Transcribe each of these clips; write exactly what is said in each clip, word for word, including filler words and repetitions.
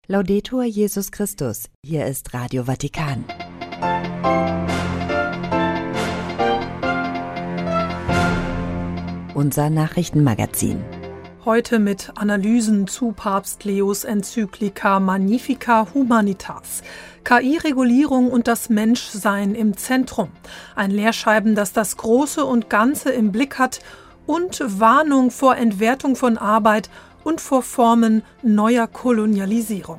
Laudetur Jesus Christus, hier ist Radio Vatikan. Unser Nachrichtenmagazin. Heute mit Analysen zu Papst Leos Enzyklika Magnificat Humanitas. K I-Regulierung und das Menschsein im Zentrum. Ein Lehrschreiben, das das Große und Ganze im Blick hat und Warnung vor Entwertung von Arbeit und vor Formen neuer Kolonialisierung.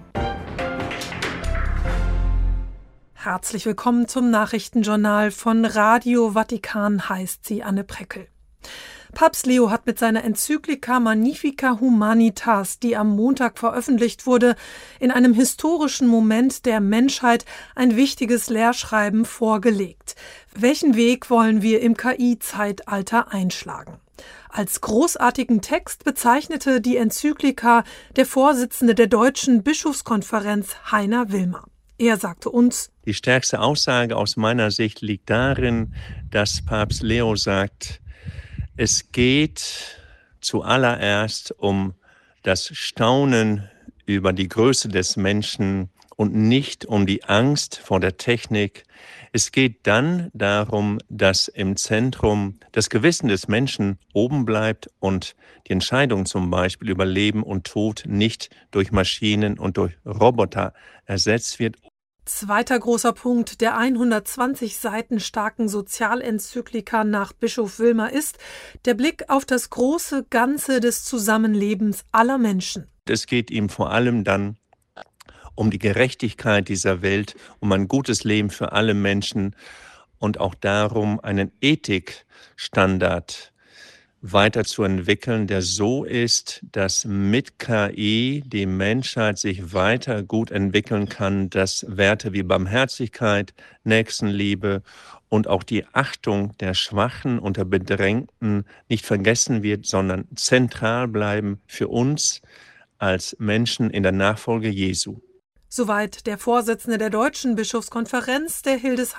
Herzlich willkommen zum Nachrichtenjournal von Radio Vatikan, heißt sie Anne Preckel. Papst Leo hat mit seiner Enzyklika Magnificat Humanitas, die am Montag veröffentlicht wurde, in einem historischen Moment der Menschheit ein wichtiges Lehrschreiben vorgelegt. Welchen Weg wollen wir im K I-Zeitalter einschlagen? Als großartigen Text bezeichnete die Enzyklika der Vorsitzende der Deutschen Bischofskonferenz, Heiner Wilmer. Er sagte uns: Die stärkste Aussage aus meiner Sicht liegt darin, dass Papst Leo sagt, es geht zuallererst um das Staunen über die Größe des Menschen und nicht um die Angst vor der Technik. Es geht dann darum, dass im Zentrum das Gewissen des Menschen oben bleibt und die Entscheidung zum Beispiel über Leben und Tod nicht durch Maschinen und durch Roboter ersetzt wird. Zweiter großer Punkt der hundertzwanzig Seiten starken Sozialenzyklika nach Bischof Wilmer ist der Blick auf das große Ganze des Zusammenlebens aller Menschen. Es geht ihm vor allem dann um die Gerechtigkeit dieser Welt, um ein gutes Leben für alle Menschen und auch darum, einen Ethikstandard weiterzuentwickeln, der so ist, dass mit K I die Menschheit sich weiter gut entwickeln kann, dass Werte wie Barmherzigkeit, Nächstenliebe und auch die Achtung der Schwachen und der Bedrängten nicht vergessen wird, sondern zentral bleiben für uns als Menschen in der Nachfolge Jesu. Soweit der Vorsitzende der Deutschen Bischofskonferenz, der Hildesheim